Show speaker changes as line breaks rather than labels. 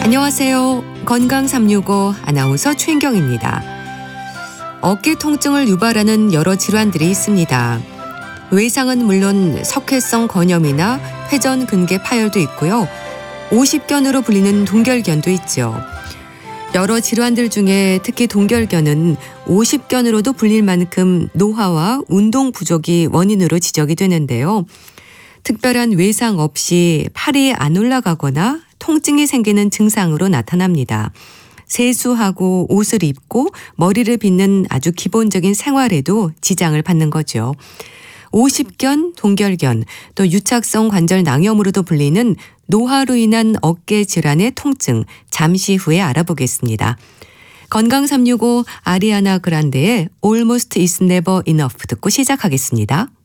안녕하세요. 건강 365 아나운서 최인경입니다. 어깨 통증을 유발하는 여러 질환들이 있습니다. 외상은 물론 석회성 건염이나 회전근개 파열도 있고요. 오십견으로 불리는 동결견도 있죠. 여러 질환들 중에 특히 동결견은 오십견으로도 불릴 만큼 노화와 운동 부족이 원인으로 지적이 되는데요. 특별한 외상 없이 팔이 안 올라가거나 통증이 생기는 증상으로 나타납니다. 세수하고 옷을 입고 머리를 빗는 아주 기본적인 생활에도 지장을 받는 거죠. 오십견, 동결견, 또 유착성 관절 낭염으로도 불리는 노화로 인한 어깨 질환의 통증, 잠시 후에 알아보겠습니다. 건강 365 아리아나 그란데의 Almost is never enough 듣고 시작하겠습니다.